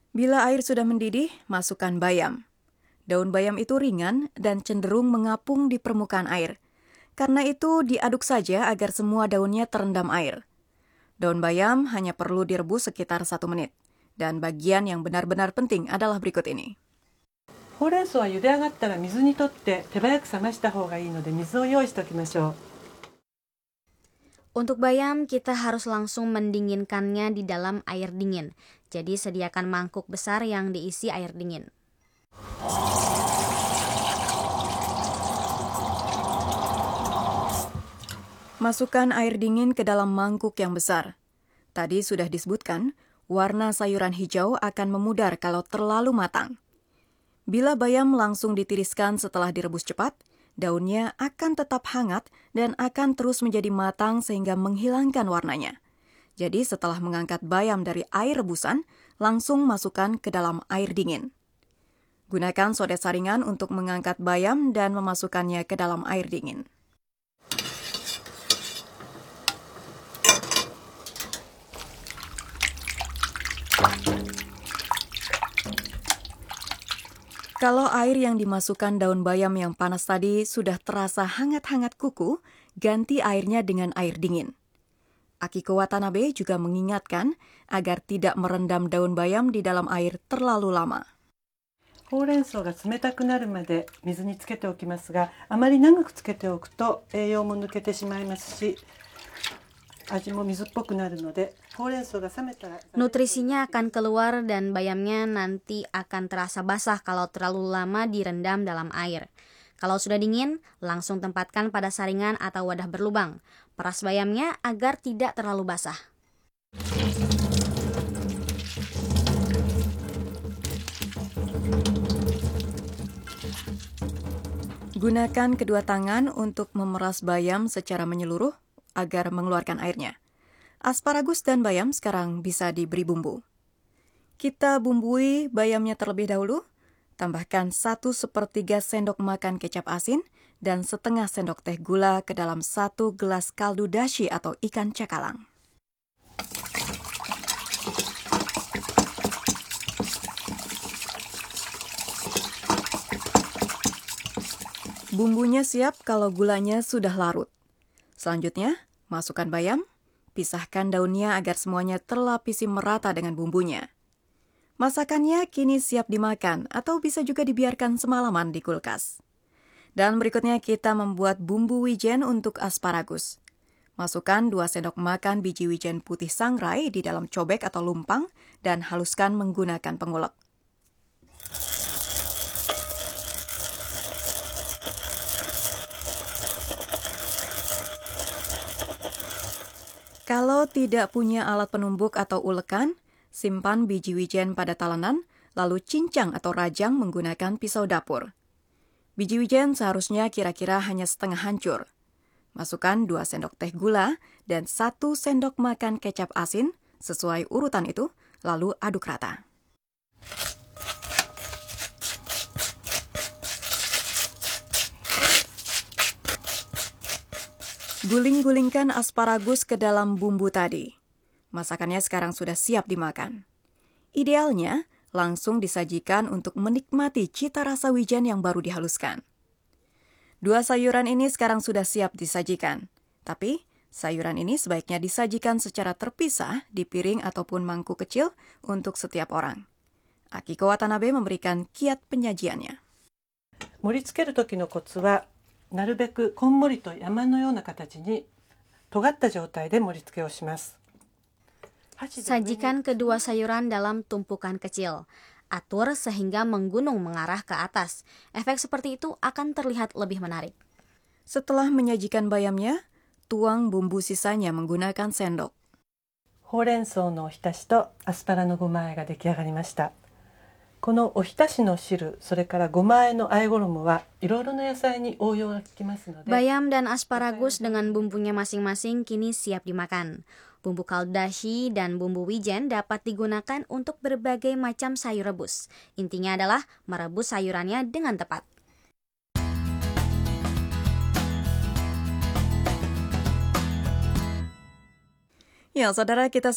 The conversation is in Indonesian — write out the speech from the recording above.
Bila air sudah mendidih, masukkan bayam. Daun bayam itu ringan dan cenderung mengapung di permukaan air. Karena itu diaduk saja agar semua daunnya terendam air. Daun bayam hanya perlu direbus sekitar 1 menit. Dan bagian yang benar-benar penting adalah berikut ini. ほうれん草は茹で上がったら水にとって手早く冷ました方がいいので水を用意しておきましょう。 Untuk bayam, kita harus langsung mendinginkannya di dalam air dingin. Jadi sediakan mangkuk besar yang diisi air dingin. Masukkan air dingin ke dalam mangkuk yang besar. Tadi sudah disebutkan, warna sayuran hijau akan memudar kalau terlalu matang. Bila bayam langsung ditiriskan setelah direbus cepat, daunnya akan tetap hangat dan akan terus menjadi matang sehingga menghilangkan warnanya. Jadi setelah mengangkat bayam dari air rebusan, langsung masukkan ke dalam air dingin. Gunakan sodet saringan untuk mengangkat bayam dan memasukkannya ke dalam air dingin. Kalau air yang dimasukkan daun bayam yang panas tadi sudah terasa hangat-hangat kuku, ganti airnya dengan air dingin. Akiko Watanabe juga mengingatkan agar tidak merendam daun bayam di dalam air terlalu lama. ほうれん草が冷たくなるまで水につけておきますが、あまり長くつけておくと栄養も抜けてしまいますし、味も水っぽくなるので、ほうれん草が冷めたら Nutrisinya akan keluar dan bayamnya nanti akan terasa basah kalau terlalu lama direndam dalam air. Kalau sudah dingin, langsung tempatkan pada saringan atau wadah berlubang. Peras bayamnya agar tidak terlalu basah. Gunakan kedua tangan untuk memeras bayam secara menyeluruh agar mengeluarkan airnya. Asparagus dan bayam sekarang bisa diberi bumbu. Kita bumbui bayamnya terlebih dahulu. Tambahkan 1/4 sendok makan kecap asin dan setengah sendok teh gula ke dalam 1 gelas kaldu dashi atau ikan cakalang. Bumbunya siap kalau gulanya sudah larut. Selanjutnya, masukkan bayam, pisahkan daunnya agar semuanya terlapisi merata dengan bumbunya. Masakannya kini siap dimakan atau bisa juga dibiarkan semalaman di kulkas. Dan berikutnya kita membuat bumbu wijen untuk asparagus. Masukkan 2 sendok makan biji wijen putih sangrai di dalam cobek atau lumpang dan haluskan menggunakan pengulek. Kalau tidak punya alat penumbuk atau ulekan, simpan biji wijen pada talenan, lalu cincang atau rajang menggunakan pisau dapur. Biji wijen seharusnya kira-kira hanya setengah hancur. Masukkan 2 sendok teh gula dan 1 sendok makan kecap asin sesuai urutan itu, lalu aduk rata. Guling-gulingkan asparagus ke dalam bumbu tadi. Masakannya sekarang sudah siap dimakan. Idealnya, langsung disajikan untuk menikmati cita rasa wijen yang baru dihaluskan. 2 sayuran ini sekarang sudah siap disajikan. Tapi, sayuran ini sebaiknya disajikan secara terpisah di piring ataupun mangkuk kecil untuk setiap orang. Akiko Watanabe memberikan kiat penyajiannya. 盛り付ける時のコツは、なるべくこんもりと山のような形に尖った状態で盛り付けをします。 Sajikan kedua sayuran dalam tumpukan kecil. Atur sehingga menggunung mengarah ke atas. Efek seperti itu akan terlihat lebih menarik. Setelah menyajikan bayamnya, tuang bumbu sisanya menggunakan sendok. ほうれん草のおひたしとアスパラのごま和えが出来上がりました。このおひたしの汁、それからごま和えの和え衣はいろいろな野菜に応用が効きますので。 Bayam dan asparagus dengan bumbunya masing-masing kini siap dimakan. Bumbu kaldu dashi dan bumbu wijen dapat digunakan untuk berbagai macam sayur rebus. Intinya adalah merebus sayurannya dengan tepat. Ya, saudara, kita